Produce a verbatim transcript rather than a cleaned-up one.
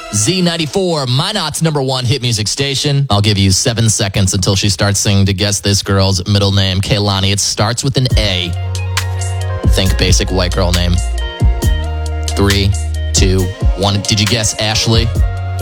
Z ninety-four, Minot's number one hit music station. I'll give you seven seconds until she starts singing to guess this girl's middle name. Kehlani, it starts with an A. Think basic white girl name. Three, two, one. Did you guess Ashley?